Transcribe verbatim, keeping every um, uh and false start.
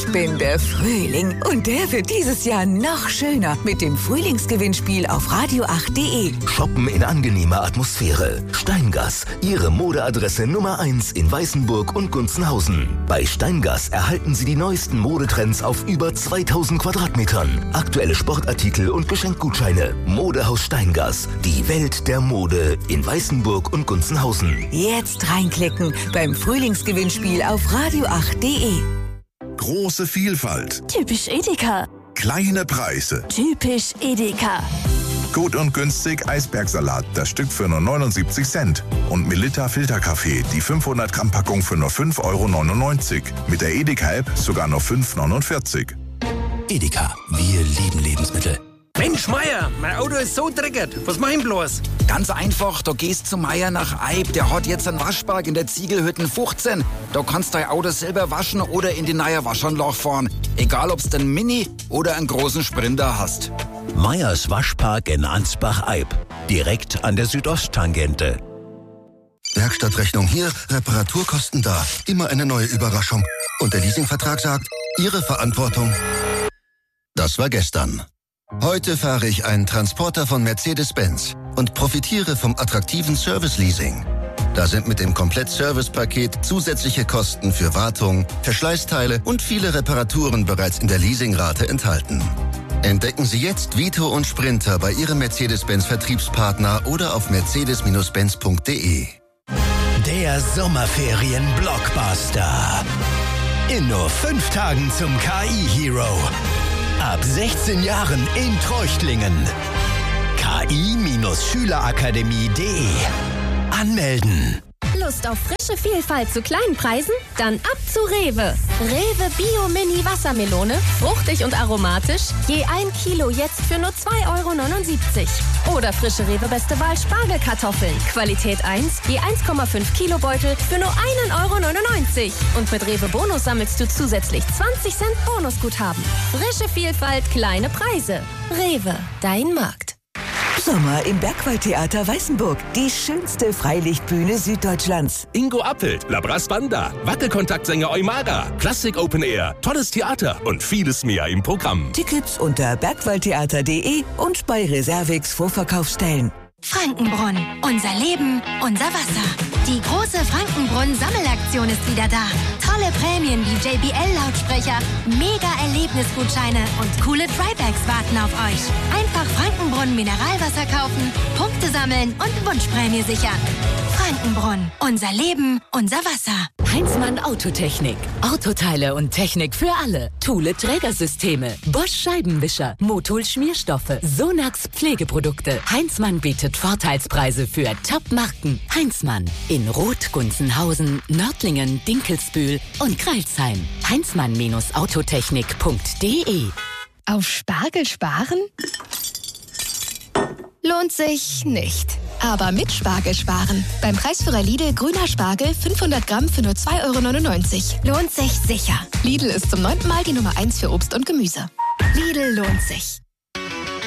bin der Frühling und der wird dieses Jahr noch schöner mit dem Frühlingsgewinnspiel auf radio acht punkt de. Shoppen in angenehmer Atmosphäre. Steingass, Ihre Modeadresse Nummer eins in Weißenburg und Gunzenhausen. Bei Steingass erhalten Sie die neuesten Modetrends auf über zweitausend Quadratmetern. Aktuelle Sportartikel und Geschenkgutscheine. Modehaus Steingass, die Welt der Mode in Weißenburg und Gunzenhausen. Jetzt reinklicken beim Frühlingsgewinnspiel auf radio acht punkt de. Große Vielfalt. Typisch Edeka. Kleine Preise. Typisch Edeka. Gut und günstig Eisbergsalat, das Stück für nur neunundsiebzig Cent. Und Melitta Filterkaffee, die fünfhundert Gramm Packung für nur fünf Euro neunundneunzig. Mit der Edeka-App sogar nur fünf Euro neunundvierzig. Edeka, wir lieben Lebensmittel. Mensch, Meier, mein Auto ist so dreckig. Was mach ich bloß? Ganz einfach, du gehst zu Meier nach Eib. Der hat jetzt einen Waschpark in der Ziegelhütten fünfzehn. Da kannst dein Auto selber waschen oder in die neue Waschanlage fahren. Egal, ob's den Mini oder einen großen Sprinter hast. Meyers Waschpark in Ansbach-Eib. Direkt an der Südosttangente. Werkstattrechnung hier, Reparaturkosten da. Immer eine neue Überraschung. Und der Leasingvertrag sagt, Ihre Verantwortung. Das war gestern. Heute fahre ich einen Transporter von Mercedes-Benz und profitiere vom attraktiven Service-Leasing. Da sind mit dem Komplett-Service-Paket zusätzliche Kosten für Wartung, Verschleißteile und viele Reparaturen bereits in der Leasingrate enthalten. Entdecken Sie jetzt Vito und Sprinter bei Ihrem Mercedes-Benz-Vertriebspartner oder auf mercedes Benz punkt de. Der Sommerferien-Blockbuster. In nur fünf Tagen zum K I-Hero. Ab sechzehn Jahren in Treuchtlingen. K I Schülerakademie punkt de. Anmelden. Lust auf frische Vielfalt zu kleinen Preisen? Dann ab zu Rewe. Rewe Bio Mini Wassermelone, fruchtig und aromatisch, je ein Kilo jetzt für nur zwei Euro neunundsiebzig. Oder frische Rewe Beste Wahl Spargelkartoffeln, Qualität eins, je eins Komma fünf Kilo Beutel für nur einen Euro neunundneunzig. Und mit Rewe Bonus sammelst du zusätzlich zwanzig Cent Bonusguthaben. Frische Vielfalt, kleine Preise. Rewe, dein Markt. Sommer im Bergwaldtheater Weißenburg. Die schönste Freilichtbühne Süddeutschlands. Ingo Appelt, Labras Banda, Wackelkontaktsänger Eumara, Klassik Open Air, tolles Theater und vieles mehr im Programm. Tickets unter bergwaldtheater punkt de und bei Reservix Vorverkaufsstellen. Frankenbrunn. Unser Leben, unser Wasser. Die große Frankenbrunn-Sammelaktion ist wieder da. Tolle Prämien wie J B L-Lautsprecher, Mega-Erlebnisgutscheine und coole Drybags warten auf euch. Einfach Frankenbrunn Mineralwasser kaufen, Punkte sammeln und Wunschprämie sichern. Frankenbrunn. Unser Leben, unser Wasser. Heinzmann Autotechnik. Autoteile und Technik für alle. Thule Trägersysteme. Bosch Scheibenwischer. Motul Schmierstoffe. Sonax Pflegeprodukte. Heinzmann bietet Vorteilspreise für Top-Marken. Heinzmann. In Roth, Gunzenhausen, Nördlingen, Dinkelsbühl und Kreilsheim. Heinzmann Autotechnik punkt de. Auf Spargel sparen? Lohnt sich nicht. Aber mit Spargel sparen. Beim Preisführer Lidl grüner Spargel fünfhundert Gramm für nur zwei Euro neunundneunzig. Lohnt sich sicher. Lidl ist zum neunten Mal die Nummer eins für Obst und Gemüse. Lidl lohnt sich.